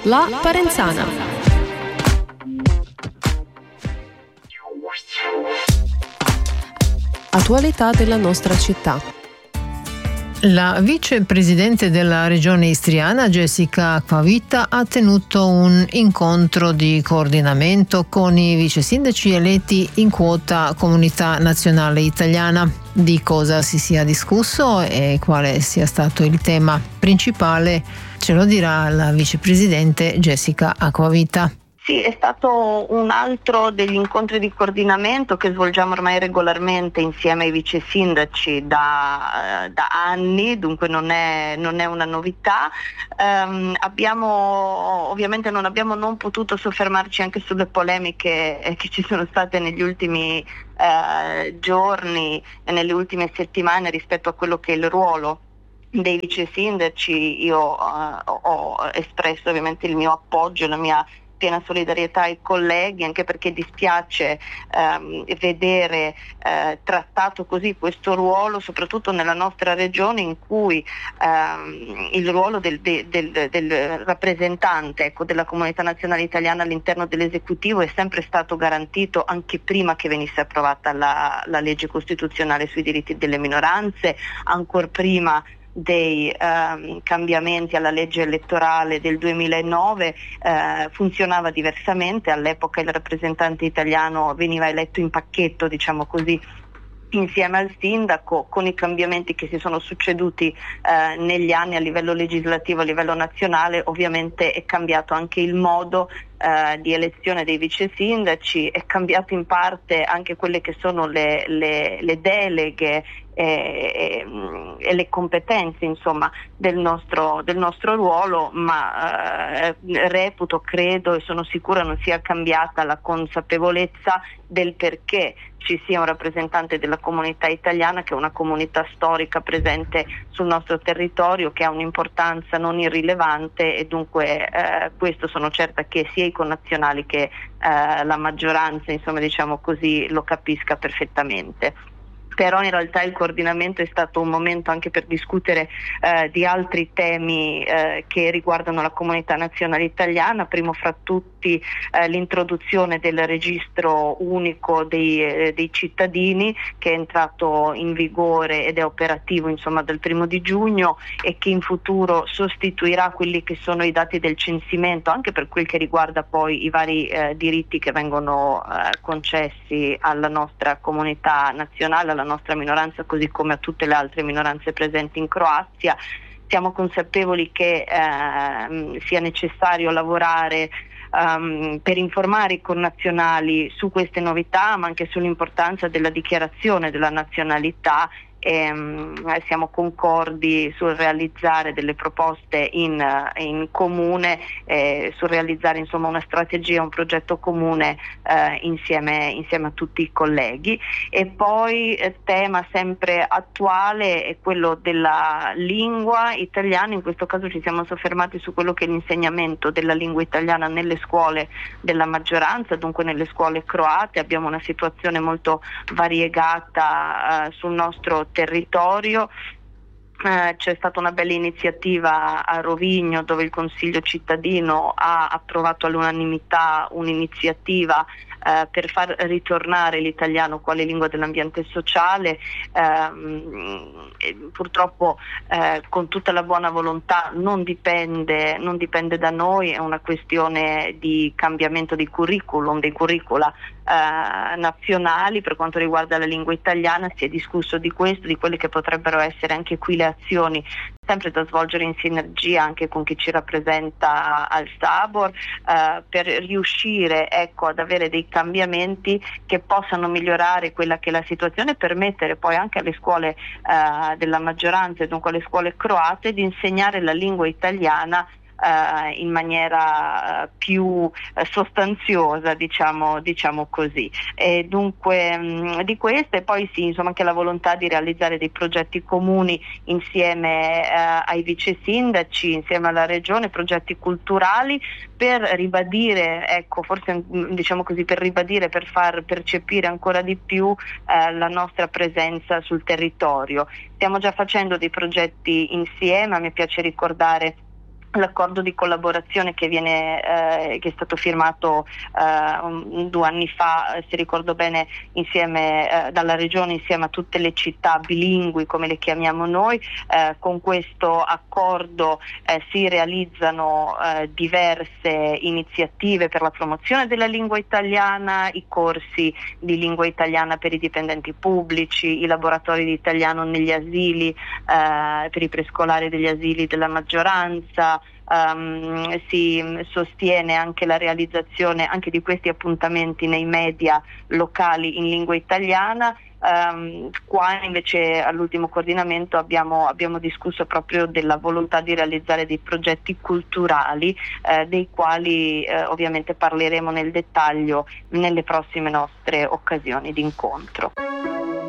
La Parenzana. Attualità della nostra città. La vicepresidente della regione istriana, Jessica Acquavitta, ha tenuto un incontro di coordinamento con i vice sindaci eletti in quota Comunità Nazionale Italiana. Di cosa si sia discusso e quale sia stato il tema principale ce lo dirà la vicepresidente Jessica Acquavitta. Sì, è stato un altro degli incontri di coordinamento che svolgiamo ormai regolarmente insieme ai vice sindaci da anni, dunque non è una novità. Ovviamente non potuto soffermarci anche sulle polemiche che ci sono state negli ultimi giorni e nelle ultime settimane rispetto a quello che è il ruolo dei vice sindaci. Io ho espresso ovviamente il mio appoggio e la mia piena solidarietà ai colleghi, anche perché dispiace vedere trattato così questo ruolo, soprattutto nella nostra regione in cui il ruolo del rappresentante, della Comunità Nazionale Italiana all'interno dell'esecutivo è sempre stato garantito anche prima che venisse approvata la legge costituzionale sui diritti delle minoranze, ancor prima dei cambiamenti alla legge elettorale del 2009 funzionava diversamente. All'epoca il rappresentante italiano veniva eletto in pacchetto, diciamo così, insieme al sindaco. Con i cambiamenti che si sono succeduti negli anni a livello legislativo, a livello nazionale, ovviamente è cambiato anche il modo di elezione dei vice sindaci, è cambiato in parte anche quelle che sono le deleghe e le competenze, insomma, del nostro ruolo, ma credo e sono sicura non sia cambiata la consapevolezza del perché ci sia un rappresentante della comunità italiana, che è una comunità storica presente sul nostro territorio, che ha un'importanza non irrilevante, e dunque questo sono certa che sia i connazionali che la maggioranza, insomma, diciamo così, lo capisca perfettamente. Però in realtà il coordinamento è stato un momento anche per discutere di altri temi che riguardano la comunità nazionale italiana, primo fra tutti l'introduzione del registro unico dei cittadini, che è entrato in vigore ed è operativo, insomma, dal 1 di giugno, e che in futuro sostituirà quelli che sono i dati del censimento, anche per quel che riguarda poi i vari diritti che vengono concessi alla nostra comunità nazionale, alla nostra minoranza, così come a tutte le altre minoranze presenti in Croazia. Siamo consapevoli che sia necessario lavorare per informare i connazionali su queste novità, ma anche sull'importanza della dichiarazione della nazionalità. Siamo concordi sul realizzare delle proposte in comune, sul realizzare, insomma, una strategia, un progetto comune insieme a tutti i colleghi. E poi tema sempre attuale è quello della lingua italiana. In questo caso ci siamo soffermati su quello che è l'insegnamento della lingua italiana nelle scuole della maggioranza, dunque nelle scuole croate. Abbiamo una situazione molto variegata sul nostro territorio. C'è stata una bella iniziativa a Rovigno, dove il Consiglio cittadino ha approvato all'unanimità un'iniziativa per far ritornare l'italiano quale lingua dell'ambiente sociale. Purtroppo con tutta la buona volontà non dipende da noi, è una questione di cambiamento dei curricula nazionali. Per quanto riguarda la lingua italiana si è discusso di questo, di quelle che potrebbero essere anche qui le azioni sempre da svolgere in sinergia anche con chi ci rappresenta al Sabor, per riuscire ad avere dei cambiamenti che possano migliorare quella che è la situazione, e permettere poi anche alle scuole della maggioranza, e dunque alle scuole croate, di insegnare la lingua italiana in maniera più sostanziosa, diciamo così. E dunque di questo, e poi sì, insomma, anche la volontà di realizzare dei progetti comuni insieme ai vice sindaci, insieme alla regione, progetti culturali, per ribadire, forse diciamo così, per far percepire ancora di più la nostra presenza sul territorio. Stiamo già facendo dei progetti insieme. A me piace ricordare l'accordo di collaborazione che è stato firmato 2 anni fa, se ricordo bene, insieme dalla Regione insieme a tutte le città bilingui, come le chiamiamo noi. Con questo accordo si realizzano diverse iniziative per la promozione della lingua italiana, i corsi di lingua italiana per i dipendenti pubblici, i laboratori di italiano negli asili, per i prescolari degli asili della maggioranza. Si sostiene anche la realizzazione anche di questi appuntamenti nei media locali in lingua italiana. Qua invece all'ultimo coordinamento abbiamo discusso proprio della volontà di realizzare dei progetti culturali, dei quali ovviamente parleremo nel dettaglio nelle prossime nostre occasioni di incontro.